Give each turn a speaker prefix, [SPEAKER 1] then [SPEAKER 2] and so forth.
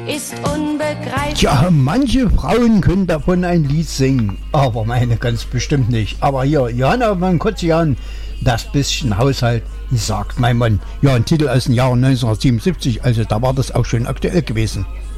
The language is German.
[SPEAKER 1] ist unbegreiflich.
[SPEAKER 2] Tja, manche Frauen können davon ein Lied singen, aber meine ganz bestimmt nicht. Aber hier, Johanna Mann-Kotzian, das bisschen Haushalt, sagt mein Mann. Ja, ein Titel aus dem Jahr 1977, also da war das auch schon aktuell gewesen.